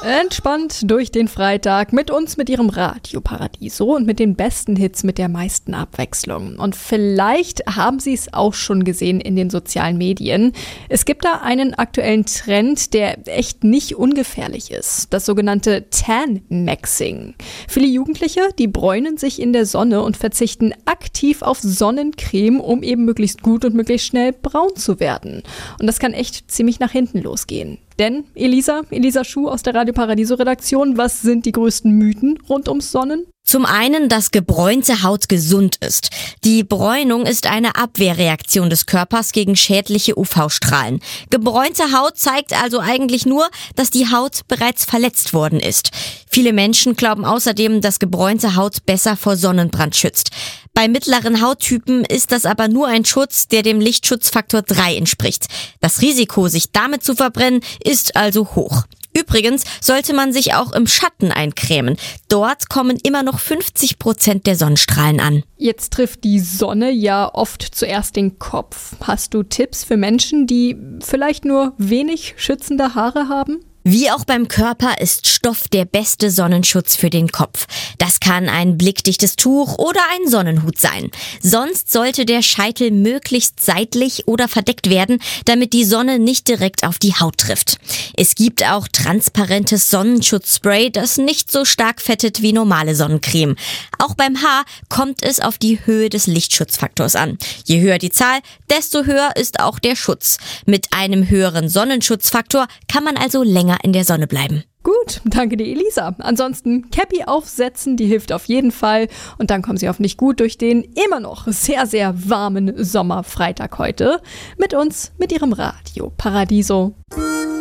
Entspannt durch den Freitag mit uns, mit ihrem Radio Paradiso und mit den besten Hits mit der meisten Abwechslung. Und vielleicht haben Sie es auch schon gesehen in den sozialen Medien. Es gibt da einen aktuellen Trend, der echt nicht ungefährlich ist. Das sogenannte Tan-Maxing. Viele Jugendliche, die bräunen sich in der Sonne und verzichten aktiv auf Sonnencreme, um eben möglichst gut und möglichst schnell braun zu werden. Und das kann echt ziemlich nach hinten losgehen. Denn Elisa Schuh aus der Radio Paradiso Redaktion, was sind die größten Mythen rund ums Sonnen? Zum einen, dass gebräunte Haut gesund ist. Die Bräunung ist eine Abwehrreaktion des Körpers gegen schädliche UV-Strahlen. Gebräunte Haut zeigt also eigentlich nur, dass die Haut bereits verletzt worden ist. Viele Menschen glauben außerdem, dass gebräunte Haut besser vor Sonnenbrand schützt. Bei mittleren Hauttypen ist das aber nur ein Schutz, der dem Lichtschutzfaktor 3 entspricht. Das Risiko, sich damit zu verbrennen, ist also hoch. Übrigens sollte man sich auch im Schatten eincremen. Dort kommen immer noch 50% der Sonnenstrahlen an. Jetzt trifft die Sonne ja oft zuerst den Kopf. Hast du Tipps für Menschen, die vielleicht nur wenig schützende Haare haben? Wie auch beim Körper ist Stoff der beste Sonnenschutz für den Kopf. Das kann ein blickdichtes Tuch oder ein Sonnenhut sein. Sonst sollte der Scheitel möglichst seitlich oder verdeckt werden, damit die Sonne nicht direkt auf die Haut trifft. Es gibt auch transparentes Sonnenschutzspray, das nicht so stark fettet wie normale Sonnencreme. Auch beim Haar kommt es auf die Höhe des Lichtschutzfaktors an. Je höher die Zahl, desto höher ist auch der Schutz. Mit einem höheren Sonnenschutzfaktor kann man also länger in der Sonne bleiben. Gut, danke dir, Elisa. Ansonsten Cappy aufsetzen, die hilft auf jeden Fall. Und dann kommen Sie hoffentlich gut durch den immer noch sehr, sehr warmen Sommerfreitag heute. Mit uns, mit Ihrem Radio Paradiso.